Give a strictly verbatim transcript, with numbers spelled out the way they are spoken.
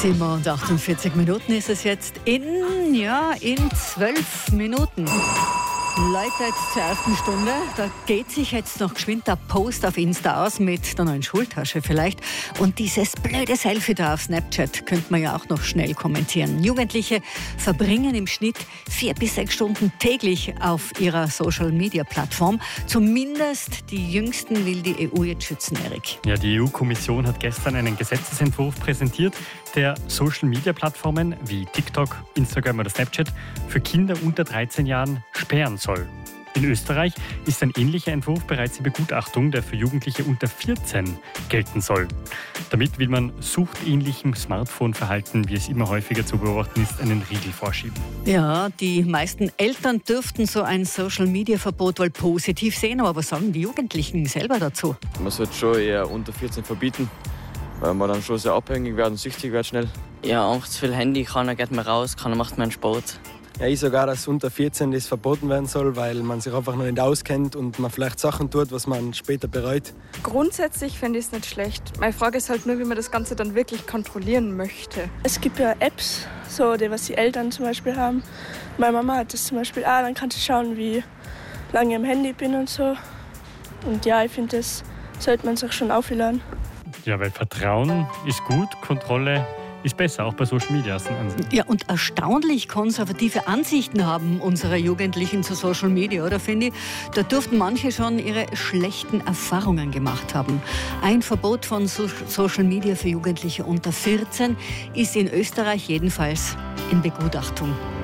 sieben Uhr und achtundvierzig Minuten ist es jetzt in, ja, in zwölf Minuten. Leute, jetzt zur ersten Stunde. Da geht sich jetzt noch geschwind der Post auf Insta aus mit der neuen Schultasche vielleicht. Und dieses blöde Selfie da auf Snapchat könnte man ja auch noch schnell kommentieren. Jugendliche verbringen im Schnitt vier bis sechs Stunden täglich auf ihrer Social-Media-Plattform. Zumindest die Jüngsten will die E U jetzt schützen, Erik. Ja, die E U-Kommission hat gestern einen Gesetzesentwurf präsentiert, der Social-Media-Plattformen wie TikTok, Instagram oder Snapchat für Kinder unter dreizehn Jahren sperren soll. In Österreich ist ein ähnlicher Entwurf bereits in Begutachtung, der für Jugendliche unter vierzehn gelten soll. Damit will man suchtähnlichem Smartphone-Verhalten, wie es immer häufiger zu beobachten ist, einen Riegel vorschieben. Ja, die meisten Eltern dürften so ein Social-Media-Verbot wohl positiv sehen, aber was sagen die Jugendlichen selber dazu? Man sollte schon eher unter vierzehn verbieten, weil man dann schon sehr abhängig wird und süchtig wird schnell. Ja, einfach zu viel Handy, keiner geht mehr raus, keiner macht mehr Sport. Ja, ich sogar, dass unter vierzehn das verboten werden soll, weil man sich einfach noch nicht auskennt und man vielleicht Sachen tut, was man später bereut. Grundsätzlich finde ich es nicht schlecht. Meine Frage ist halt nur, wie man das Ganze dann wirklich kontrollieren möchte. Es gibt ja Apps, so die, was die Eltern zum Beispiel haben. Meine Mama hat das zum Beispiel auch, dann kannst du schauen, wie lange ich am Handy bin und so. Und ja, ich finde, das sollte man sich schon aufladen. Ja, weil Vertrauen ist gut, Kontrolle ist besser, auch bei Social Media. Ja, und erstaunlich konservative Ansichten haben unsere Jugendlichen zu Social Media, oder finde ich? Da dürften manche schon ihre schlechten Erfahrungen gemacht haben. Ein Verbot von so- Social Media für Jugendliche unter vierzehn ist in Österreich jedenfalls in Begutachtung.